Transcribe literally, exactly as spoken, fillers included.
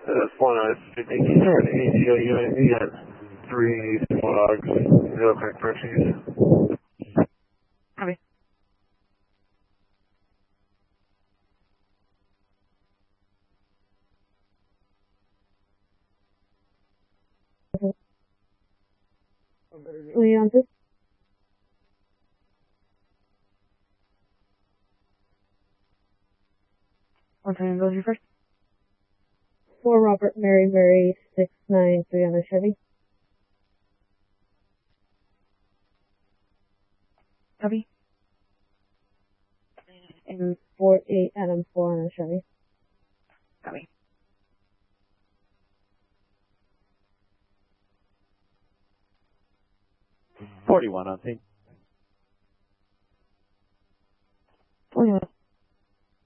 That's one out of fifty. You, you, you got three small dogs. Real quick purchase. Copy. Leon, this One time goes you first. for Robert Mary Mary six nine three on the Chevy. Copy. And four eight Adam four on the Chevy. Copy. Forty-one on scene. Forty-one.